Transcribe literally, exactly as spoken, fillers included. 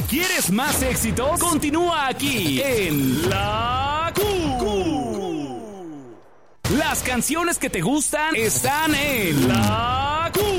¿Quieres más éxitos? Continúa aquí en La Q. Las canciones que te gustan están en La Q.